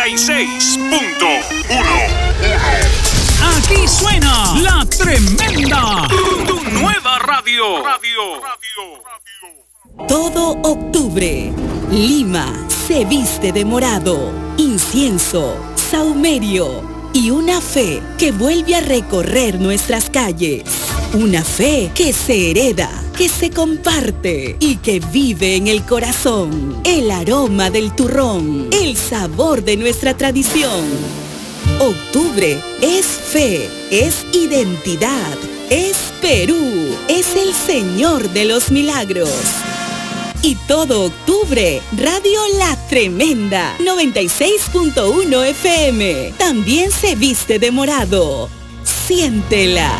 Aquí suena La Tremenda, tu nueva radio. Todo octubre, Lima se viste de morado, incienso, saumerio y una fe que vuelve a recorrer nuestras calles. Una fe que se hereda, que se comparte y que vive en el corazón. El aroma del turrón, el sabor de nuestra tradición. Octubre es fe, es identidad, es Perú, es el Señor de los Milagros. Y todo octubre, Radio La Tremenda, 96.1 FM. También se viste de morado. Siéntela.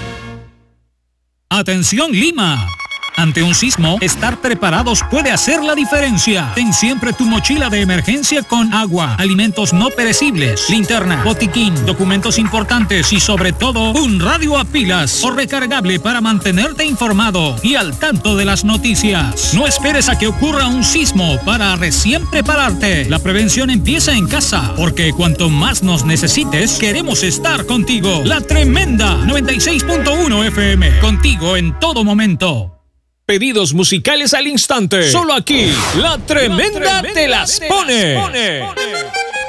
Atención Lima. Ante un sismo, estar preparados puede hacer la diferencia. Ten siempre tu mochila de emergencia con agua, alimentos no perecibles, linterna, botiquín, documentos importantes y sobre todo un radio a pilas o recargable para mantenerte informado y al tanto de las noticias. No esperes a que ocurra un sismo para recién prepararte. La prevención empieza en casa, porque cuanto más nos necesites, queremos estar contigo. La Tremenda 96.1 FM, contigo en todo momento. Pedidos musicales al instante. Solo aquí, La Tremenda te las pone.